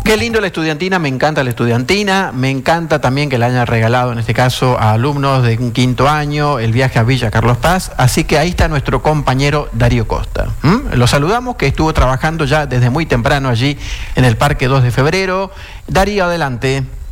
Qué lindo la estudiantina, me encanta la estudiantina, me encanta también que le hayan regalado en este caso a alumnos de un quinto año el viaje a Villa Carlos Paz, así que ahí está nuestro compañero Darío Costa. Lo saludamos, que estuvo trabajando ya desde muy temprano allí en el Parque 2 de Febrero. Darío, adelante.